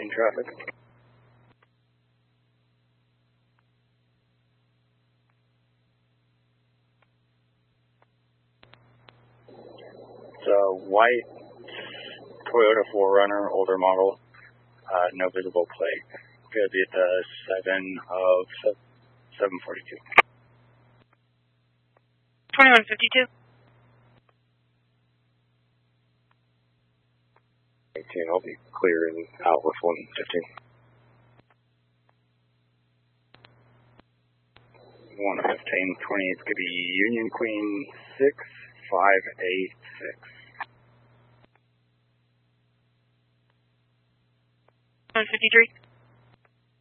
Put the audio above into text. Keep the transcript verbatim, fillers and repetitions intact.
crossing traffic. It's a white Toyota four runner, older model, uh, no visible plate. Going to be at the seven of seven forty-two. twenty-one fifty-two. eighteen, I'll be clear and out with one fifteen. one fifteen, twenty-eight is going to be Union Queen six five eight six. one fifty-three.